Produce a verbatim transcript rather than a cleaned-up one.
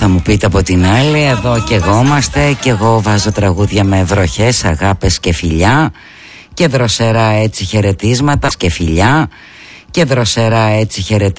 Θα μου πείτε από την άλλη, εδώ και εγώ είμαστε, και εγώ βάζω τραγούδια με βροχές, αγάπες και φιλιά, και δροσερά έτσι χαιρετίσματα και φιλιά, και δροσερά έτσι χαιρετίσματα.